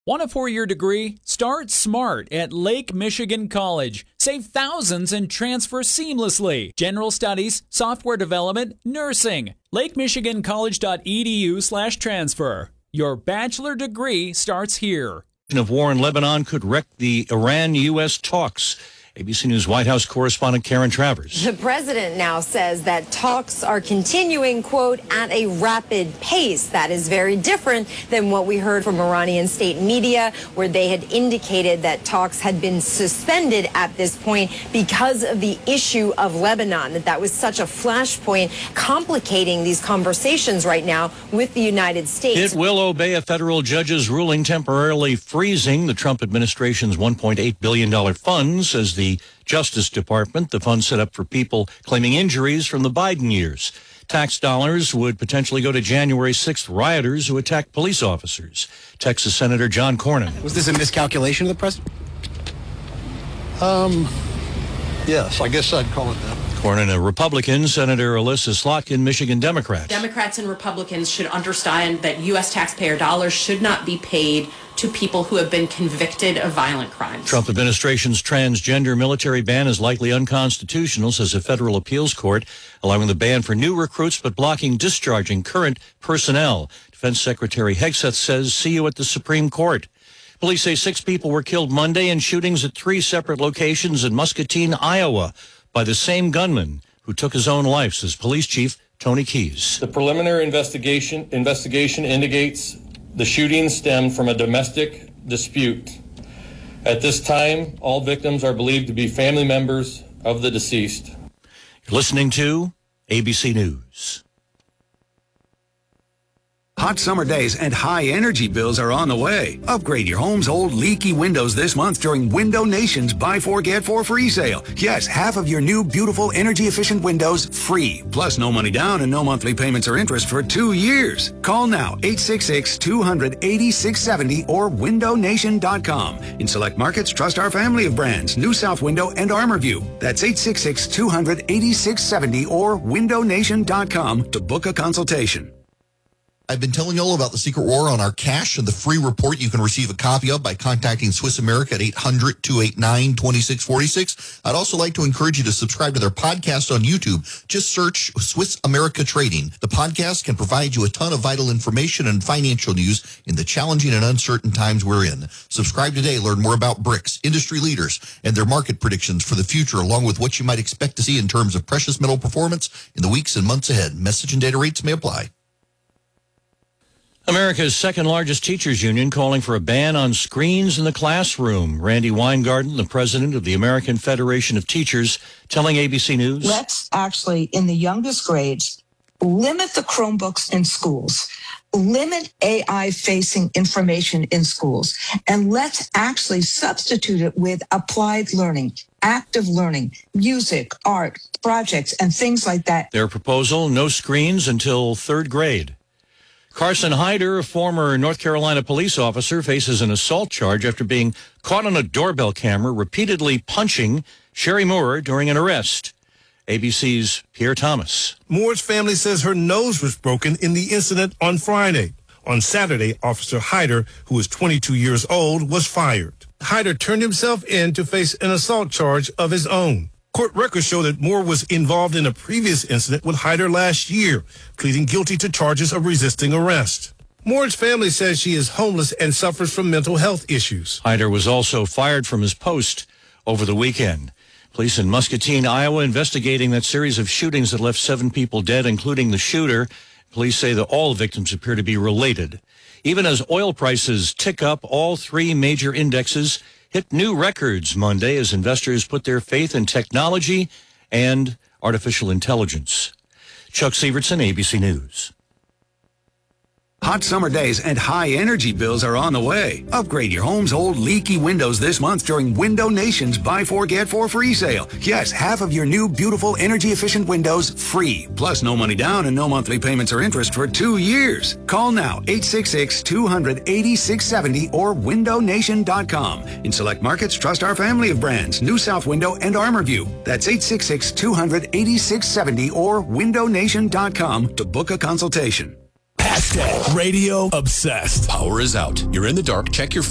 Want a 4-year degree? Start smart at Lake Michigan College. Save thousands and transfer seamlessly. General studies, software development, nursing. LakeMichiganCollege.edu/transfer. Your bachelor degree starts here. Of war in Lebanon could wreck the Iran-U.S. talks. ABC News White House correspondent Karen Travers. The president now says that talks are continuing, quote, at a rapid pace. That is very different than what we heard from Iranian state media, where they had indicated that talks had been suspended at this point because of the issue of Lebanon, that was such a flashpoint complicating these conversations right now with the United States. It will obey a federal judge's ruling temporarily freezing the Trump administration's $1.8 billion fund, says the Justice Department. The fund set up for people claiming injuries from the Biden years. Tax dollars would potentially go to January 6th rioters who attacked police officers. Texas Senator John Cornyn. Was this a miscalculation of the president? Yes, I guess I'd call it that. Cornyn, a Republican. Senator Alyssa Slotkin, Michigan Democrat. Democrats and Republicans should understand that U.S. taxpayer dollars should not be paid to people who have been convicted of violent crimes. Trump administration's transgender military ban is likely unconstitutional, says a federal appeals court, allowing the ban for new recruits but blocking discharging current personnel. Defense Secretary Hegseth says, see you at the Supreme Court. Police say 6 people were killed Monday in shootings at 3 separate locations in Muscatine, Iowa, by the same gunman who took his own life, says Police Chief Tony Keyes. The preliminary investigation indicates the shooting stemmed from a domestic dispute. At this time, all victims are believed to be family members of the deceased. You're listening to ABC News. Hot summer days and high energy bills are on the way. Upgrade your home's old leaky windows this month during Window Nation's Buy 4 Get 4 free sale. Yes, half of your new beautiful energy efficient windows free. Plus no money down and no monthly payments or interest for 2 years. Call now 866-200-8670 or windownation.com. In select markets, trust our family of brands, New South Window and ArmorView. That's 866-200-8670 or windownation.com to book a consultation. I've been telling you all about the secret war on our cash and the free report you can receive a copy of by contacting Swiss America at 800-289-2646. I'd also like to encourage you to subscribe to their podcast on YouTube. Just search Swiss America Trading. The podcast can provide you a ton of vital information and financial news in the challenging and uncertain times we're in. Subscribe today. Learn more about BRICS, industry leaders, and their market predictions for the future, along with what you might expect to see in terms of precious metal performance in the weeks and months ahead. Message and data rates may apply. America's second largest teachers union calling for a ban on screens in the classroom. Randy Weingarten, the president of the American Federation of Teachers, telling ABC News. Let's actually, in the youngest grades, limit the Chromebooks in schools, limit AI-facing information in schools, and let's actually substitute it with applied learning, active learning, music, art, projects, and things like that. Their proposal, no screens until 3rd grade. Carson Hyder, a former North Carolina police officer, faces an assault charge after being caught on a doorbell camera repeatedly punching Sherry Moore during an arrest. ABC's Pierre Thomas. Moore's family says her nose was broken in the incident on Friday. On Saturday, Officer Hyder, who is 22 years old, was fired. Hyder turned himself in to face an assault charge of his own. Court records show that Moore was involved in a previous incident with Hyder last year, pleading guilty to charges of resisting arrest. Moore's family says she is homeless and suffers from mental health issues. Hyder was also fired from his post over the weekend. Police in Muscatine, Iowa, investigating that series of shootings that left 7 people dead, including the shooter. Police say that all victims appear to be related. Even as oil prices tick up, all 3 major indexes hit new records Monday as investors put their faith in technology and artificial intelligence. Chuck Sievertson, ABC News. Hot summer days and high energy bills are on the way. Upgrade your home's old leaky windows this month during Window Nation's Buy 4 Get 4 free sale. Yes, half of your new beautiful energy efficient windows free. Plus no money down and no monthly payments or interest for 2 years. Call now 866-200-8670 or windownation.com. In select markets, trust our family of brands, New South Window and ArmorView. That's 866-200-8670 or windownation.com to book a consultation. #Radio Obsessed. Power is out. You're in the dark. Check your